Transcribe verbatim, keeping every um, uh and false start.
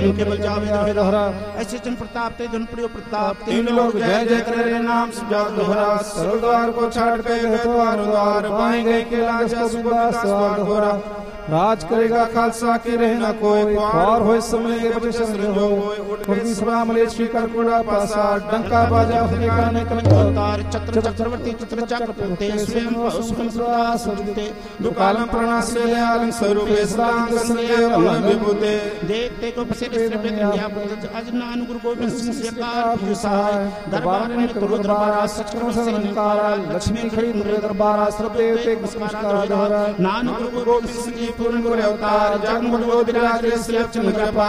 उनके बल जावे दोहरा ऐसे जन प्रताप ते जन प्रिय प्रताप तीन लोग जय जय करे नाम सुजा दोहरा सर्व द्वार को छाड़ के द्वार द्वार बाएं गए के लाजा सुबह द्वार दोहरा राज करेगा खालसा के रहना कोई और होए समय के बचे संग हो उर्दी सभा मले श्री करकुड़ा पासा डंका बाजा होने का ने कलंक अवतार चक्र चक्रवर्ती चित्र चक्र पुते स्वयं स्वयं सदा सदते दुकालम प्रणास ले आलम स्वरूपे सदांग संगे अमन विभूते देखते को बसे श्री बेनिया अजनान गुरु गोविंद सिंह सरकार की सहाय दरबार में करो दरबार सचक्रम संकार लक्ष्मी खड़ी दरबार सर्व देवते नमस्कार नानक गुरु गोविंद सिंह पूर्ण गुरु अवतार जगमुनि विराज श्री चंद्र